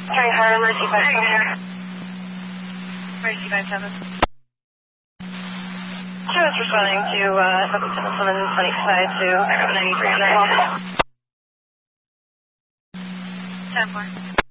Sorry, hard emergency 57. Emergency 57. She was responding to someone on each side to 93 on that wall. 10-4.